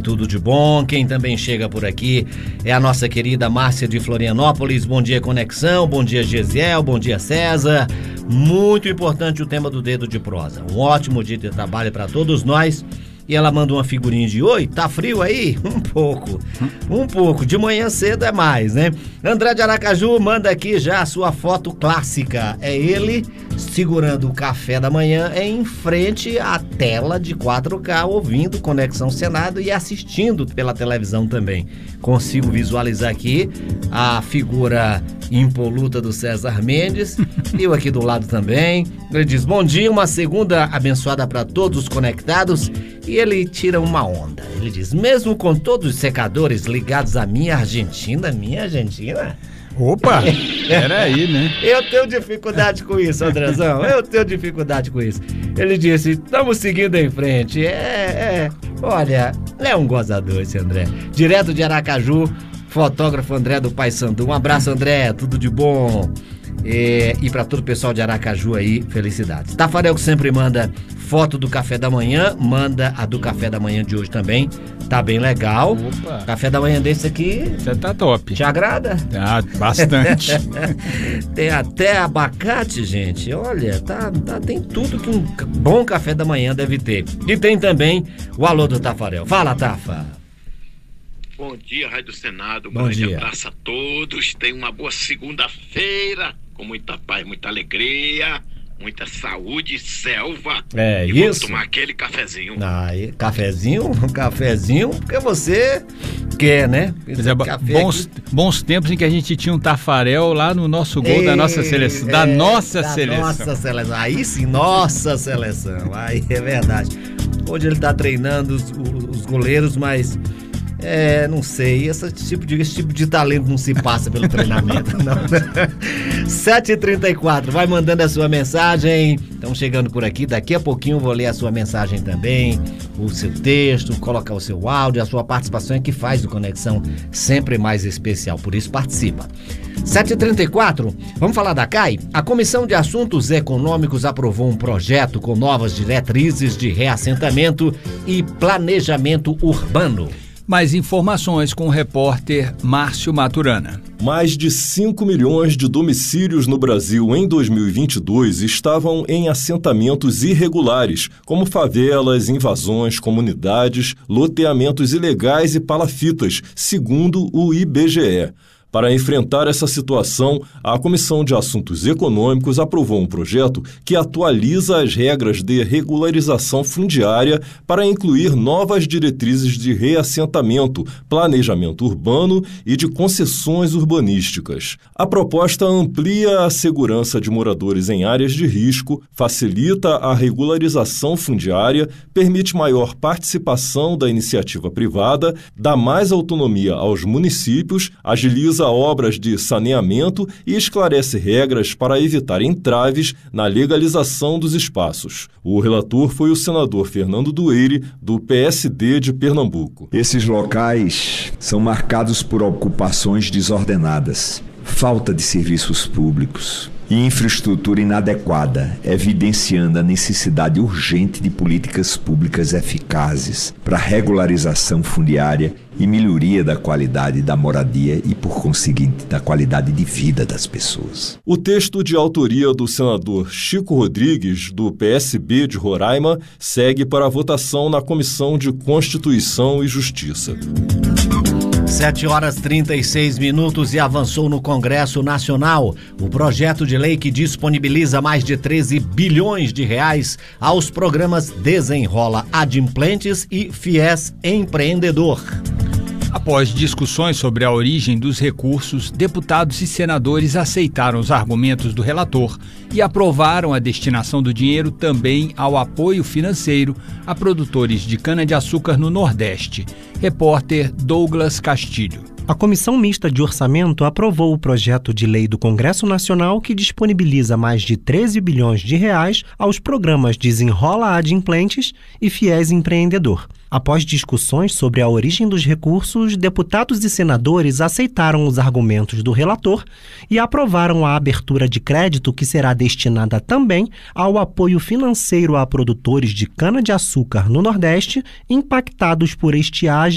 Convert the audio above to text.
tudo de bom. Quem também chega por aqui é a nossa querida Márcia de Florianópolis. Bom dia, Conexão. Bom dia, Gesiel. Bom dia, César. Muito importante o tema do Dedo de Prosa. Um ótimo dia de trabalho para todos nós. E ela manda uma figurinha de: oi, tá frio aí? Um pouco. De manhã cedo é mais, né? André de Aracaju manda aqui já a sua foto clássica. É ele segurando o café da manhã em frente à tela de 4K, ouvindo Conexão Senado e assistindo pela televisão também. Consigo visualizar aqui a figura impoluta do César Mendes. Eu aqui do lado também. Ele diz: bom dia, uma segunda abençoada para todos os conectados. E ele tira uma onda. Ele diz: mesmo com todos os secadores ligados à minha Argentina? Opa, peraí, né? Eu tenho dificuldade com isso, Andrezão. Ele disse: estamos seguindo em frente. Olha, é um gozador esse André. Direto de Aracaju, fotógrafo André do Paysandu. Um abraço, André, tudo de bom. E para todo o pessoal de Aracaju aí, felicidades. Tafarel, que sempre manda foto do café da manhã, manda a do café da manhã de hoje também. Tá bem legal. Opa. Café da manhã desse aqui. Você tá top. Te agrada? Ah, bastante. Tem até abacate, gente. Olha, tem tudo que um bom café da manhã deve ter. E tem também o alô do Tafarel. Fala, Tafa. Bom dia, Rádio Senado. Bom dia. Abraço a todos. Tenham uma boa segunda-feira, com muita paz, muita alegria, muita saúde e selva. E isso. Vamos tomar aquele cafezinho. Cafezinho, porque você quer, né? Bons tempos em que a gente tinha um Tafarel lá no nosso gol da nossa seleção. Da nossa seleção. Aí sim, nossa seleção. Aí é verdade. Hoje ele tá treinando os goleiros, mas... não sei, esse tipo de talento não se passa pelo treinamento, não. 7h34, vai mandando a sua mensagem. Estamos chegando por aqui, daqui a pouquinho eu vou ler a sua mensagem também, o seu texto, colocar o seu áudio, a sua participação é que faz do Conexão sempre mais especial, por isso participa. 7h34, vamos falar da CAI? A Comissão de Assuntos Econômicos aprovou um projeto com novas diretrizes de reassentamento e planejamento urbano. Mais informações com o repórter Márcio Maturana. Mais de 5 milhões de domicílios no Brasil em 2022 estavam em assentamentos irregulares, como favelas, invasões, comunidades, loteamentos ilegais e palafitas, segundo o IBGE. Para enfrentar essa situação, a Comissão de Assuntos Econômicos aprovou um projeto que atualiza as regras de regularização fundiária para incluir novas diretrizes de reassentamento, planejamento urbano e de concessões urbanísticas. A proposta amplia a segurança de moradores em áreas de risco, facilita a regularização fundiária, permite maior participação da iniciativa privada, dá mais autonomia aos municípios, agiliza obras de saneamento e esclarece regras para evitar entraves na legalização dos espaços. O relator foi o senador Fernando Dueire, do PSD de Pernambuco. Esses locais são marcados por ocupações desordenadas, falta de serviços públicos e infraestrutura inadequada, evidenciando a necessidade urgente de políticas públicas eficazes para regularização fundiária e melhoria da qualidade da moradia e, por conseguinte, da qualidade de vida das pessoas. O texto de autoria do senador Chico Rodrigues, do PSB de Roraima, segue para a votação na Comissão de Constituição e Justiça. 7h36 e avançou no Congresso Nacional o projeto de lei que disponibiliza mais de 13 bilhões de reais aos programas Desenrola Adimplentes e FIES Empreendedor. Após discussões sobre a origem dos recursos, deputados e senadores aceitaram os argumentos do relator e aprovaram a destinação do dinheiro também ao apoio financeiro a produtores de cana-de-açúcar no Nordeste. Repórter Douglas Castilho. A Comissão Mista de Orçamento aprovou o projeto de lei do Congresso Nacional que disponibiliza mais de 13 bilhões de reais aos programas Desenrola Adimplentes e FIES Empreendedor. Após discussões sobre a origem dos recursos, deputados e senadores aceitaram os argumentos do relator e aprovaram a abertura de crédito que será destinada também ao apoio financeiro a produtores de cana-de-açúcar no Nordeste impactados por estiagem